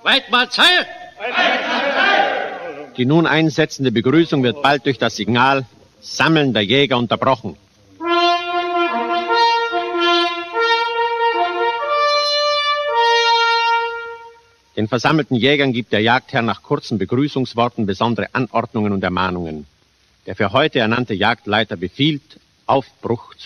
Weit mal Zeit! Die nun einsetzende Begrüßung wird bald durch das Signal Sammeln der Jäger unterbrochen. Den versammelten Jägern gibt der Jagdherr nach kurzen Begrüßungsworten besondere Anordnungen und Ermahnungen. Der für heute ernannte Jagdleiter befiehlt, Aufbruch